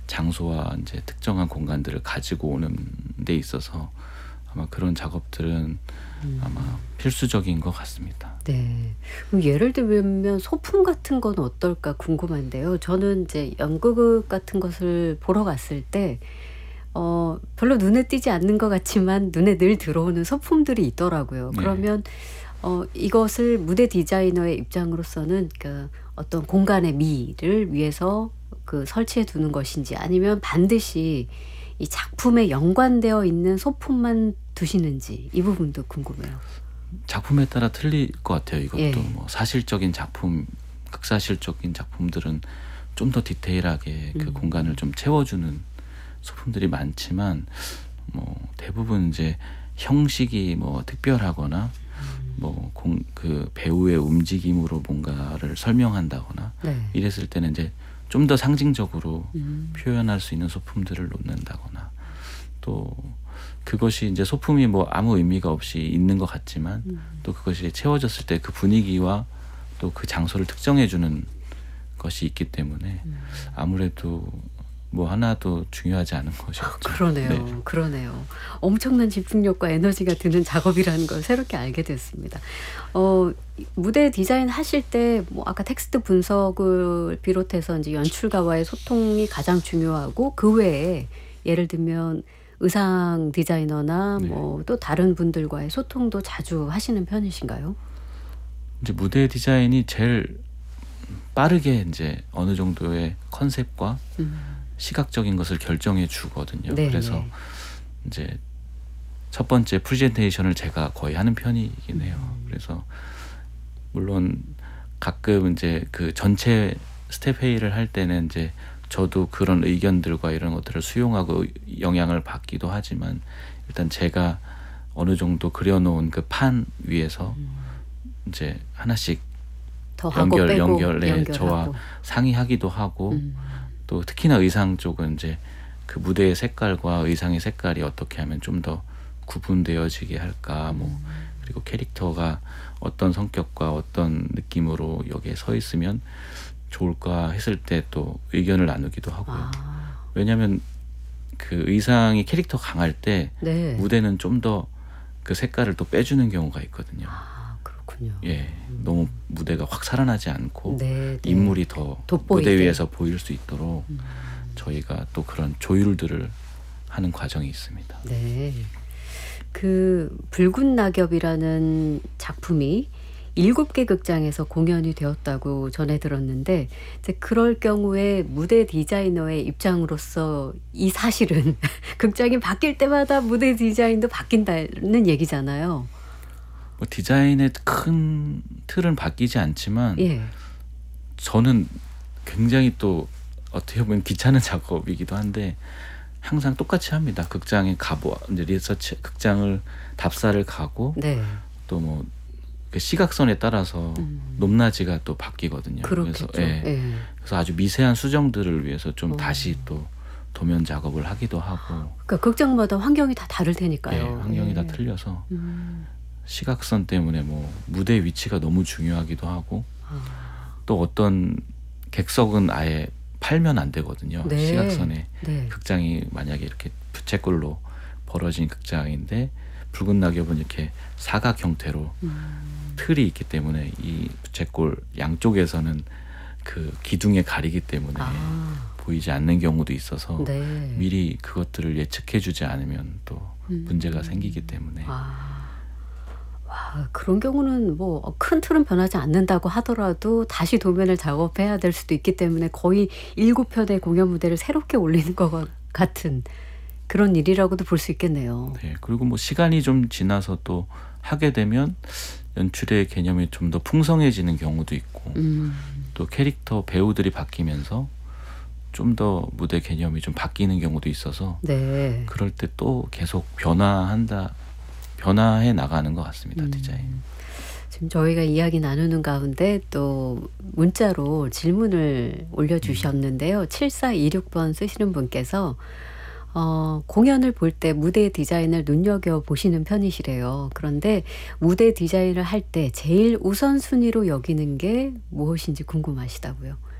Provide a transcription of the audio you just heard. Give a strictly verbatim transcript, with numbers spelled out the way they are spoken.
장소와 이제 특정한 공간들을 가지고 오는 데 있어서 아마 그런 작업들은 음. 아마 필수적인 것 같습니다. 네. 그럼 예를 들면 소품 같은 건 어떨까 궁금한데요. 저는 이제 연극 같은 것을 보러 갔을 때 어 별로 눈에 띄지 않는 것 같지만 눈에 늘 들어오는 소품들이 있더라고요. 네. 그러면 어 이것을 무대 디자이너의 입장으로서는 그 어떤 공간의 미를 위해서 그 설치해 두는 것인지 아니면 반드시 이 작품에 연관되어 있는 소품만 두시는지 이 부분도 궁금해요. 작품에 따라 틀릴 것 같아요. 이것도 예. 뭐 사실적인 작품, 극사실적인 작품들은 좀 더 디테일하게 그 음. 공간을 좀 채워주는 소품들이 많지만 뭐 대부분 이제 형식이 뭐 특별하거나 뭐 공 그 배우의 움직임으로 뭔가를 설명한다거나 네. 이랬을 때는 이제 좀 더 상징적으로 음. 표현할 수 있는 소품들을 놓는다거나 또 그것이 이제 소품이 뭐 아무 의미가 없이 있는 것 같지만 음. 또 그것이 채워졌을 때 그 분위기와 또 그 장소를 특정해 주는 것이 있기 때문에 음. 아무래도 뭐 하나도 중요하지 않은 것이었죠. 그러네요. 네. 그러네요. 엄청난 집중력과 에너지가 드는 작업이라는 걸 새롭게 알게 됐습니다. 어 이 무대 디자인 하실 때 뭐 아까 텍스트 분석을 비롯해서 인제 연출가와의 소통이 가장 중요하고 그 외에 예를 들면 의상 디자이너나 네. 뭐 또 다른 분들과의 소통도 자주 하시는 편이신가요? 이제 무대 디자인이 제일 빠르게 인제 어느 정도의 컨셉과 음. 시각적인 것을 결정해 주거든요. 네 그래서 네. 인제 첫 번째 프레젠테이션을 제가 거의 하는 편이긴 해요. 음. 그래서 물론 가끔 인제 그 전체 스텝 회의를 할 때는 인제 저도 그런 의견들과 이런 것들을 수용하고 영향을 받기도 하지만 일단 제가 어느 정도 그려 놓은 그 판 위에서 음. 인제 하나씩 더 하고 연결 빼고 연결 네 저와 연결하고. 상의하기도 하고 음. 또 특히나 의상 쪽은 인제 그 무대의 색깔과 의상의 색깔이 어떻게 하면 좀 더 구분되어지게 할까 뭐 음. 그리고 캐릭터가 어떤 성격과 어떤 느낌으로 여기에 서 있으면 좋을까 했을 때 또 의견을 나누기도 하고요. 아. 왜냐하면 그 의상이 캐릭터 강할 때 네. 무대는 좀 더 그 색깔을 또 빼주는 경우가 있거든요. 아 그렇군요. 예. 음. 너무 무대가 확 살아나지 않고 네 네. 인물이 더 돋보이게. 무대 위에서 보일 수 있도록 음. 저희가 또 그런 조율들을 하는 과정이 있습니다. 네. 그 붉은 낙엽이라는 작품이 일곱 개 극장에서 공연이 되었다고 전해 들었는데 이제 그럴 경우에 무대 디자이너의 입장으로서 이 사실은 극장이 바뀔 때마다 무대 디자인도 바뀐다는 얘기잖아요. 뭐 디자인의 큰 틀은 바뀌지 않지만 예. 저는 굉장히 또 어떻게 보면 귀찮은 작업이기도 한데 항상 똑같이 합니다. 극장에 가보 이제 리서치 극장을 답사를 가고 네. 또 뭐 그 시각선에 따라서 음. 높낮이가 또 바뀌거든요. 그렇겠죠. 그래서 예. 예. 그래서 아주 미세한 수정들을 위해서 좀 어. 다시 또 도면 작업을 하기도 하고 그러니까 극장마다 환경이 다 다를 테니까요. 예, 환경이 예. 다 틀려서 음. 시각선 때문에 뭐 무대 위치가 너무 중요하기도 하고 아. 또 어떤 객석은 아예 팔면 안 되거든요. 네. 시각선에 네. 극장이 만약에 이렇게 부채꼴로 벌어진 극장인데 붉은 낙엽은 이렇게 사각 형태로 음. 틀이 있기 때문에 이 부채꼴 양쪽에서는 그 기둥에 가리기 때문에 아. 보이지 않는 경우도 있어서 네. 미리 그것들을 예측해 주지 않으면 또 음. 문제가 생기기 때문에 아. 와 그런 경우는 뭐 큰 틀은 변하지 않는다고 하더라도 다시 도면을 작업해야 될 수도 있기 때문에 거의 일곱 편의 공연 무대를 새롭게 올리는 것 같은 그런 일이라고도 볼 수 있겠네요. 네. 그리고 뭐 시간이 좀 지나서 또 하게 되면 연출의 개념이 좀 더 풍성해지는 경우도 있고 음. 또 캐릭터 배우들이 바뀌면서 좀 더 무대 개념이 좀 바뀌는 경우도 있어서 네. 그럴 때 또 계속 변화한다 변화해 나가는 것 같습니다. 음. 디자인. 지금 저희가 이야기 나누는 가운데 또 문자로 질문을 올려주셨는데요. 칠사이육 번 쓰시는 분께서 어 공연을 볼 때 무대 디자인을 눈여겨보시는 편이시래요. 그런데 무대 디자인을 할 때 제일 우선순위로 여기는 게 무엇인지 궁금하시다고요.